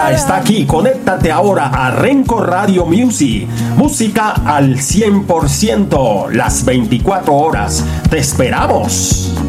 Ya está aquí, conéctate ahora a Renco Radio Music. Música al 100%, las 24 horas. ¡Te esperamos!